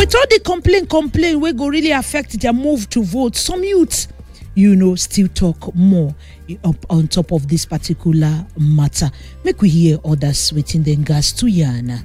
with all the complaint, we go really affect their move to vote. Some youths, still talk more up on top of this particular matter. Make we hear others within the gas to Yana.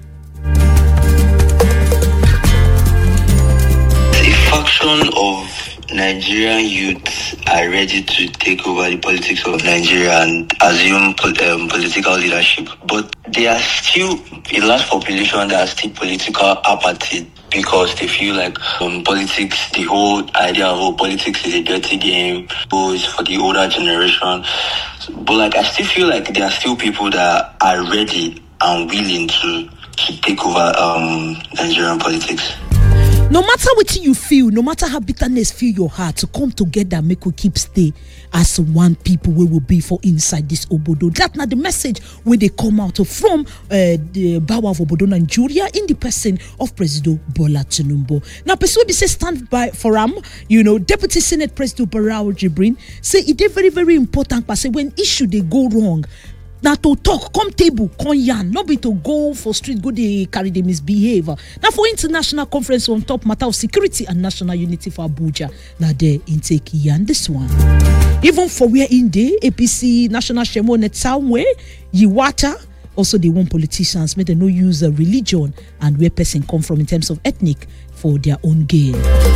A faction of Nigerian youths are ready to take over the politics of Nigeria and assume political leadership. But they are still a large population that are still political apathy because they feel like politics, the whole idea of politics is a dirty game, is for the older generation. But I still feel like there are still people that are ready and willing to take over Nigerian politics. No matter what you feel, no matter how bitterness fill your heart, to come together, make we keep stay as one people we will be for inside this Obodo. That's not the message where they come out from the Bawa of Obodo, Nigeria, in the person of President Bola Tinubu. Now, person will say stand by for him. Deputy Senate President Barao Jibrin say it is very, very important. But say when issue they go wrong. Now to talk, come table, come yarn, not be to go for street, go they carry they misbehave. Now for international conference on top matter of security and national unity for Abuja, now they intake yarn this one. Even for where in the APC national shemo net somewhere, Yiwata, also they want politicians, may they no use a religion and where person come from in terms of ethnic for their own gain.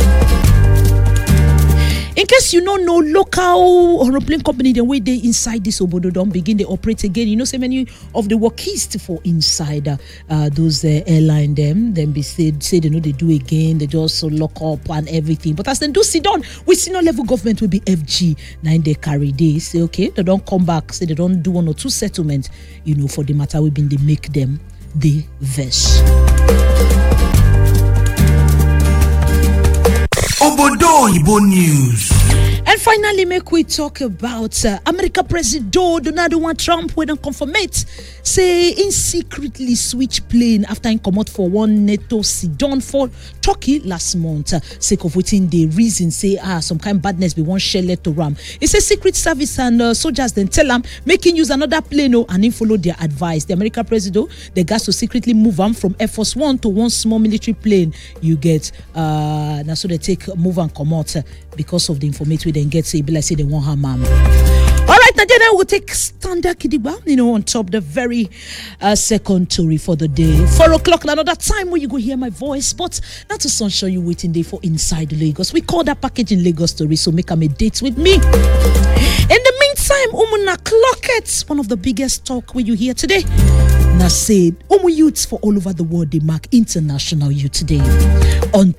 In case you don't know, local aeroplane company, the way they inside this Obodo don't begin they operate again. So many of the workers for inside those airline them be say they know they do again, they just lock up and everything. But as they do sit down, we see no level government will be FG. Now they carry they say okay, they don't come back, say they don't do 1 or 2 settlements, for the matter we've been they make them the verse. Obodo Ibo News. And finally, make we talk about America President Donald Trump when confirmate say in secretly switch plane after he come out for one NATO sit-down for Turkey last month. Sake of waiting the reason say some kind of badness be one shell let to ram. It says Secret Service and soldiers then tell them making use another plane and then follow their advice. The American President they got to secretly move on from Air Force One to one small military plane. You get now so they take move and come out because of the information then get say be like say they want her mom. All right, now then I will take standard kidiba, on top the very second story for the day. 4:00 another time when you go hear my voice, but not to sunshine you waiting there for inside Lagos. We call that package in Lagos story, so make a date with me. In the meantime, Umuna clock it, one of the biggest talk where you hear today. Now said, youths for all over the world they mark International Youth Day. On